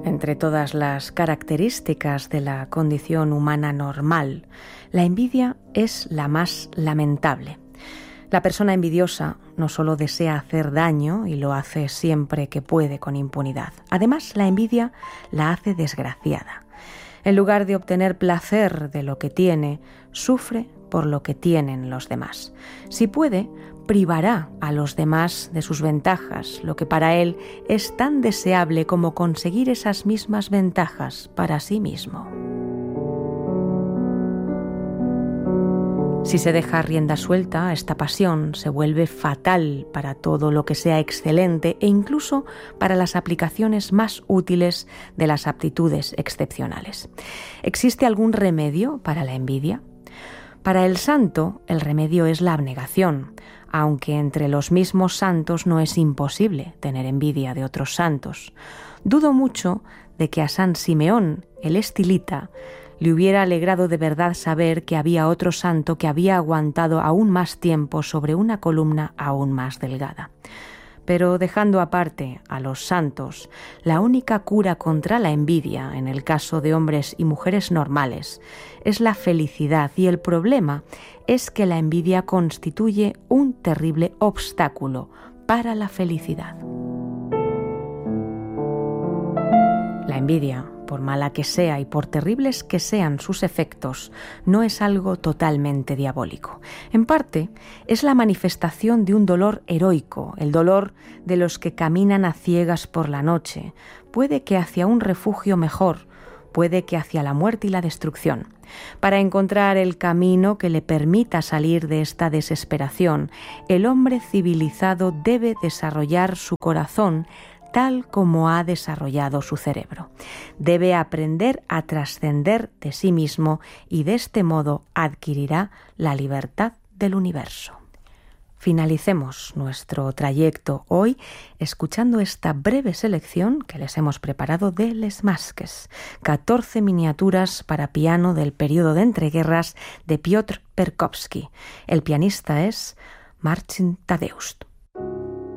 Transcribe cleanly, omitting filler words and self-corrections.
Entre todas las características de la condición humana normal, la envidia es la más lamentable. La persona envidiosa no solo desea hacer daño y lo hace siempre que puede con impunidad. Además, la envidia la hace desgraciada. En lugar de obtener placer de lo que tiene, sufre por lo que tienen los demás. Si puede, privará a los demás de sus ventajas, lo que para él es tan deseable como conseguir esas mismas ventajas para sí mismo. Si se deja rienda suelta a esta pasión, se vuelve fatal para todo lo que sea excelente e incluso para las aplicaciones más útiles de las aptitudes excepcionales. ¿Existe algún remedio para la envidia? Para el santo, el remedio es la abnegación, aunque entre los mismos santos no es imposible tener envidia de otros santos. Dudo mucho de que a San Simeón, el estilita, le hubiera alegrado de verdad saber que había otro santo que había aguantado aún más tiempo sobre una columna aún más delgada. Pero dejando aparte a los santos, la única cura contra la envidia, en el caso de hombres y mujeres normales, es la felicidad, y el problema es que la envidia constituye un terrible obstáculo para la felicidad. La envidia, por mala que sea y por terribles que sean sus efectos, no es algo totalmente diabólico. En parte, es la manifestación de un dolor heroico, el dolor de los que caminan a ciegas por la noche, puede que hacia un refugio mejor, puede que hacia la muerte y la destrucción. Para encontrar el camino que le permita salir de esta desesperación, el hombre civilizado debe desarrollar su corazón tal como ha desarrollado su cerebro. Debe aprender a trascender de sí mismo y de este modo adquirirá la libertad del universo. Finalicemos nuestro trayecto hoy escuchando esta breve selección que les hemos preparado de Les Masques, 14 miniaturas para piano del periodo de entreguerras de Piotr Perkowski. El pianista es Marcin Tadeusz.